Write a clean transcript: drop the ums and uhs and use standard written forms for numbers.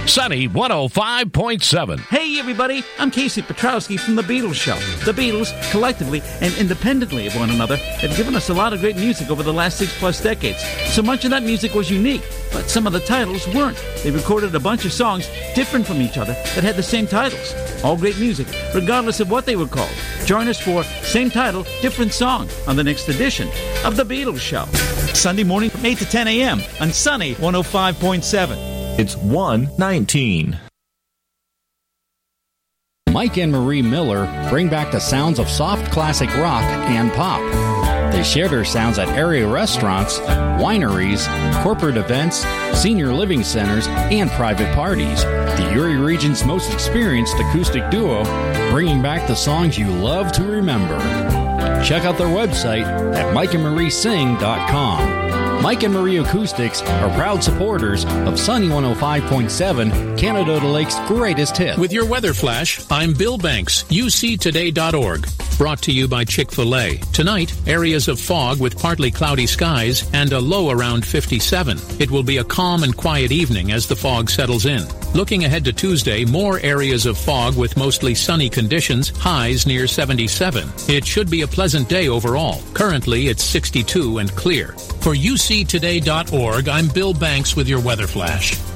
Sunny 105.7. Hey everybody, I'm Casey Petrowski from The Beatles Show. The Beatles, collectively and independently of one another, have given us a lot of great music over the last 6+ decades. So much of that music was unique, but some of the titles weren't. They recorded a bunch of songs different from each other that had the same titles. All great music, regardless of what they were called. Join us for Same Title, Different Song on the next edition of The Beatles Show. Sunday morning from 8 to 10 a.m. on Sunny 105.7. It's 1:19. Mike and Marie Miller bring back the sounds of soft classic rock and pop. They share their sounds at area restaurants, wineries, corporate events, senior living centers, and private parties. The Erie region's most experienced acoustic duo, bringing back the songs you love to remember. Check out their website at mikeandmariesing.com. Mike and Marie Acoustics are proud supporters of Sunny 105.7, Canada Lake's greatest hits. With your weather flash, I'm Bill Banks, uctoday.org. Brought to you by Chick-fil-A. Tonight, areas of fog with partly cloudy skies and a low around 57. It will be a calm and quiet evening as the fog settles in. Looking ahead to Tuesday, more areas of fog with mostly sunny conditions, highs near 77. It should be a pleasant day overall. Currently, it's 62 and clear. For uctoday.org, I'm Bill Banks with your weather flash.